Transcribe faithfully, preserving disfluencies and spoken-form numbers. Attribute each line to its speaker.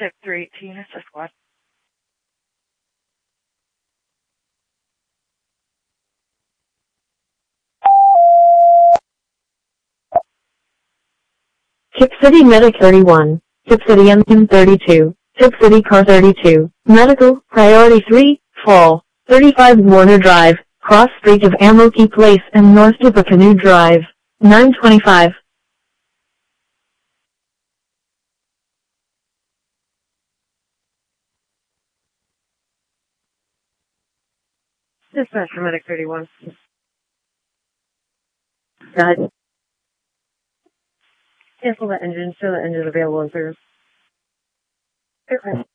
Speaker 1: Tip three eighteen, it's a squad.
Speaker 2: Tip City Medic thirty-one, Tip City M M thirty-two, Tip City Car thirty-two, Medical, Priority three, Fall, thirty-five Warner Drive, Cross Street of Amoki Place and North Tippecanoe Drive, nine twenty-five.
Speaker 1: Dispatch for Medic thirty-one.
Speaker 2: Go ahead.
Speaker 1: Cancel the engine, show the engine available in service. Okay.